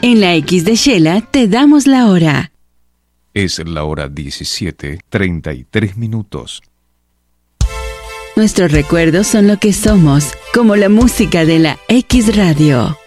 En la X de Shela te damos la hora. Es la hora 17:33. Nuestros recuerdos son lo que somos, como la música de la X Radio.